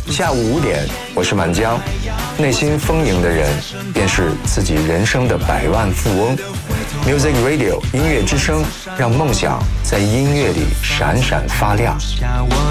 下午5点，我是满江。内心丰盈的人，便是自己人生的百万富翁。Music Radio 音乐之声，让梦想在音乐里闪闪发亮。